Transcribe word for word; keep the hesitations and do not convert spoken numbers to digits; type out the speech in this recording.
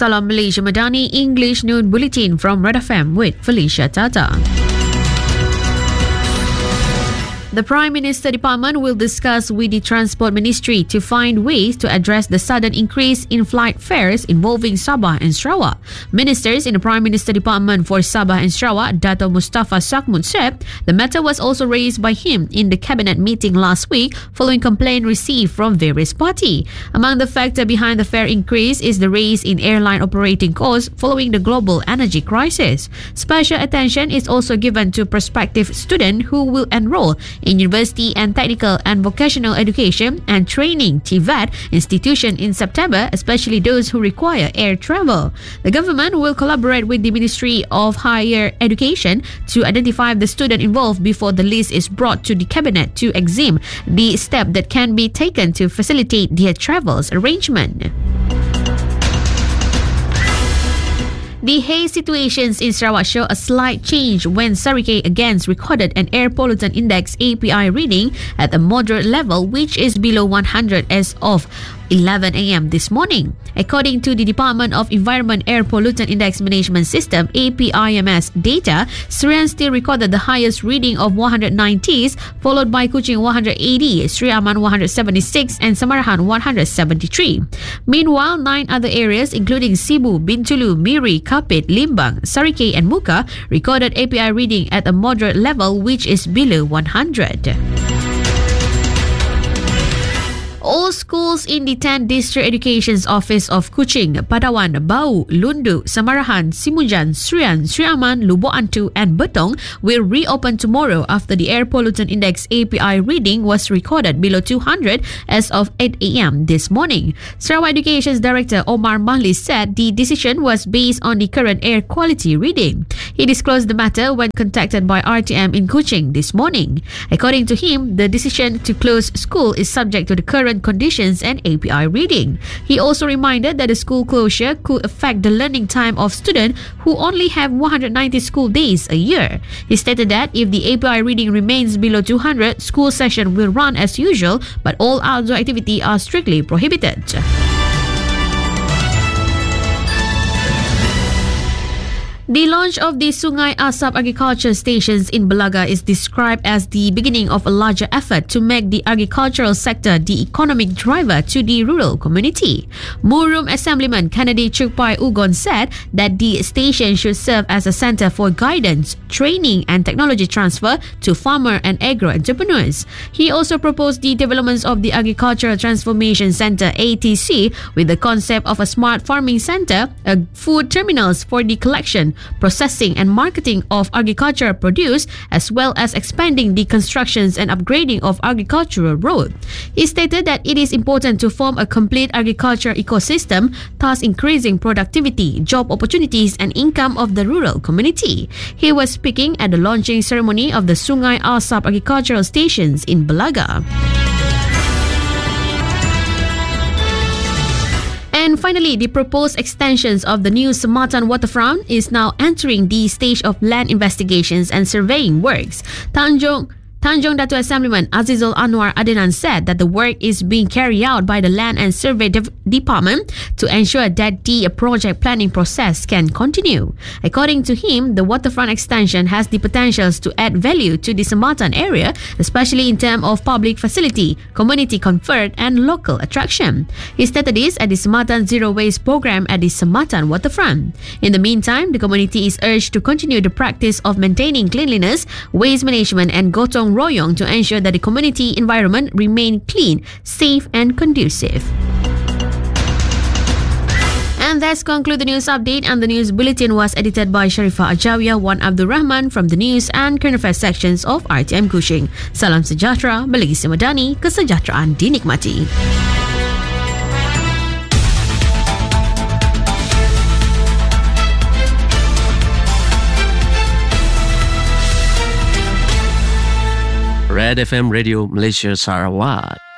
Salam Malaysia Madani English Noon Bulletin from Red F M with Felicia Tata. The Prime Minister Department will discuss with the Transport Ministry to find ways to address the sudden increase in flight fares involving Sabah and Sarawak. Ministers in the Prime Minister Department for Sabah and Sarawak, Dato Mustafa Sakmun, said the matter was also raised by him in the Cabinet meeting last week following complaint received from various parties. Among the factors behind the fare increase is the rise in airline operating costs following the global energy crisis. Special attention is also given to prospective students who will enroll in University and Technical and Vocational Education and Training T V E T institution in September, especially those who require air travel. The government will collaborate with the Ministry of Higher Education to identify the student involved before the list is brought to the Cabinet to examine the step that can be taken to facilitate their travels arrangement. The haze situations in Sarawak show a slight change when Sarikei again recorded an air pollutant index A P I reading at a moderate level, which is below one hundred as of eleven a.m. this morning. According to the Department of Environment Air Pollutant Index Management System A P I M S data, Serian still recorded the highest reading of one hundred ninety, followed by Kuching one hundred eighty, Sri Aman one hundred seventy-six and Samarahan one hundred seventy-three. Meanwhile, nine other areas including Sibu, Bintulu, Miri, Kapit, Limbang, Sarikei and Muka recorded A P I reading at a moderate level, which is below one hundred. All schools in the ten District Education's Office of Kuching, Padawan, Bau, Lundu, Samarahan, Simunjan, Serian, Sri Aman, Lubuk Antu and Betong will reopen tomorrow after the air pollutant index A P I reading was recorded below two hundred as of eight a.m. this morning. Sarawak Education's Director Omar Mahli said the decision was based on the current air quality reading. He disclosed the matter when contacted by R T M in Kuching this morning. According to him, the decision to close school is subject to the current conditions and A P I reading. He also reminded that the school closure could affect the learning time of students who only have one hundred ninety school days a year. He stated that if the A P I reading remains below two hundred, school session will run as usual, but all outdoor activity are strictly prohibited. The launch of the Sungai Asap agriculture stations in Belaga is described as the beginning of a larger effort to make the agricultural sector the economic driver to the rural community. Murum Assemblyman Kennedy Chukpai Ugon said that the station should serve as a centre for guidance, training and technology transfer to farmer and agro-entrepreneurs. He also proposed the development of the Agricultural Transformation Centre A T C with the concept of a smart farming centre, a food terminals for the collection, processing and marketing of agricultural produce, as well as expanding the constructions and upgrading of agricultural road. He stated that it is important to form a complete agriculture ecosystem, thus increasing productivity, job opportunities and income of the rural community. He was speaking at the launching ceremony of the Sungai Asap agricultural stations in Belaga. And finally, the proposed extensions of the new Sematan waterfront is now entering the stage of land investigations and surveying works. Tanjung Tanjung Dato Assemblyman Azizul Anwar Adenan said that the work is being carried out by the Land and Survey De- Department to ensure that the project planning process can continue. According to him, the waterfront extension has the potentials to add value to the Sematan area, especially in terms of public facility, community comfort and local attraction. He stated this at the Sematan Zero Waste program at the Sematan waterfront. In the meantime, the community is urged to continue the practice of maintaining cleanliness, waste management and gotong royong to ensure that the community environment remain clean, safe and conducive. And that's conclude the news update, and the news bulletin was edited by Sharifah Ajawiya, Wan Abdul Rahman from the news and current affairs sections of R T M Kuching. Salam sejahtera, Malaysia Madani, kesejahteraan dinikmati. Red F M Radio Malaysia Sarawak.